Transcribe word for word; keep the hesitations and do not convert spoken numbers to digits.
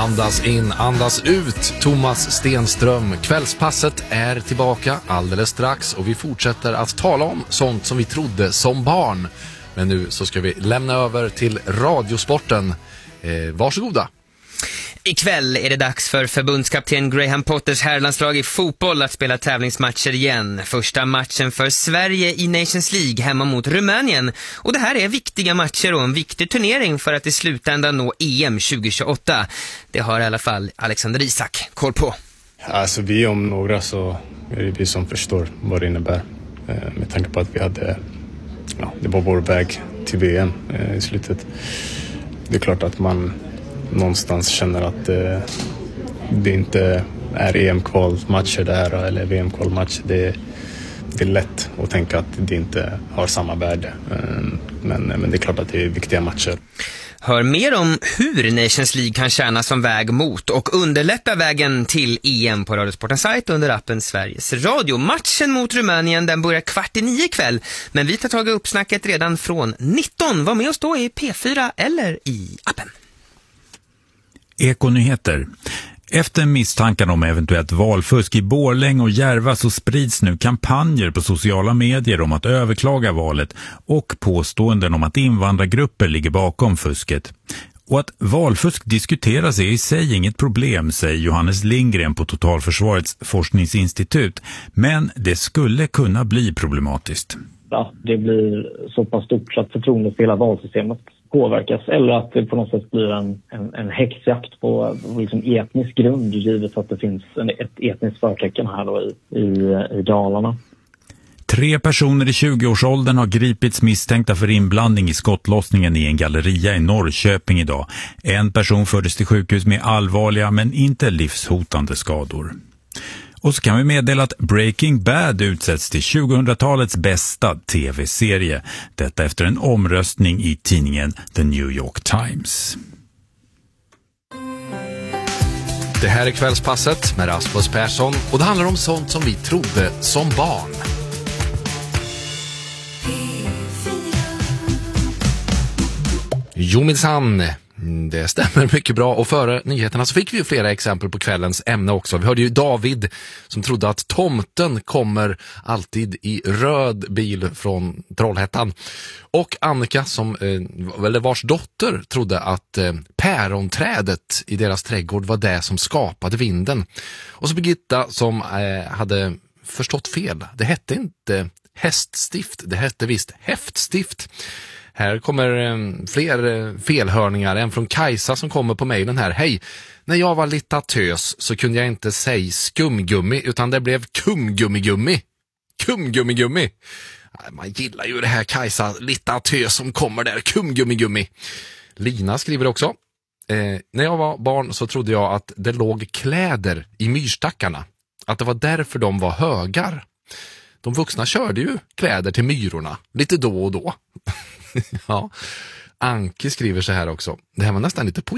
Andas in, andas ut. Thomas Stenström. Kvällspasset är tillbaka alldeles strax och vi fortsätter att tala om sånt som vi trodde som barn. Men nu så ska vi lämna över till radiosporten. Eh, varsågoda. Ikväll är det dags för förbundskapten Graham Potters herrlandslag i fotboll att spela tävlingsmatcher igen. Första matchen för Sverige i Nations League hemma mot Rumänien. Och det här är viktiga matcher och en viktig turnering för att i slutändan nå E M tjugo tjugoåtta. Det har i alla fall Alexander Isak koll på. Alltså vi om några så är det vi som förstår vad det innebär. Med tanke på att vi hade, ja, det var vår väg till V M i slutet. Det är klart att man någonstans känner att eh, det inte är E M-kvalmatcher där eller V M-kvalmatcher. Det, det är lätt att tänka att det inte har samma värde. Men, men det är klart att det är viktiga matcher. Hör mer om hur Nations League kan tjäna som väg mot och underlätta vägen till E M på Radiosportens sajt under appen Sveriges Radio. Matchen mot Rumänien den börjar kvart i nio kväll, men vi tar tag i uppsnacket redan från nitton. Var med oss då i P fyra eller i appen. Ekonyheter. Efter misstankarna om eventuellt valfusk i Borlänge och Järva så sprids nu kampanjer på sociala medier om att överklaga valet och påståenden om att invandrargrupper ligger bakom fusket. Och att valfusk diskuteras är i sig inget problem, säger Johannes Lindgren på Totalförsvarets forskningsinstitut. Men det skulle kunna bli problematiskt. Ja, det blir så pass stort så att förtroendet för hela valsystemet påverkas, eller att det på något sätt blir en, en, en häxjakt på liksom etnisk grund, givet att det finns en, ett etniskt förtecken här då i, i, i Dalarna. Tre personer i tjugoårsåldern har gripits misstänkta för inblandning i skottlossningen i en galleria i Norrköping idag. En person fördes till sjukhus med allvarliga men inte livshotande skador. Och så kan vi meddela att Breaking Bad utsätts till tjugohundratalets bästa tv-serie. Detta efter en omröstning i tidningen The New York Times. Det här är Kvällspasset med Rasmus Persson och det handlar om sånt som vi trodde som barn. Jo minsann, det stämmer mycket bra, och före nyheterna så fick vi ju flera exempel på kvällens ämne också. Vi hörde ju David som trodde att tomten kommer alltid i röd bil från Trollhättan, och Annika som, eh, eller vars dotter trodde att eh, päronträdet i deras trädgård var det som skapade vinden. Och så Birgitta som eh, hade förstått fel. Det hette inte häststift, det hette visst häftstift. Här kommer eh, fler eh, felhörningar, en från Kajsa som kommer på mejlen här. Hej, när jag var lite tös så kunde jag inte säga skumgummi utan det blev kumgummigummi. Kumgummigummi. Man gillar ju det här, Kajsa, lite tös som kommer där, kumgummigummi. Lina skriver också. Eh, när jag var barn så trodde jag att det låg kläder i myrstackarna. Att det var därför de var högar. De vuxna körde ju kläder till myrorna lite då och då. Ja. Anke skriver så här också. Det här var nästan lite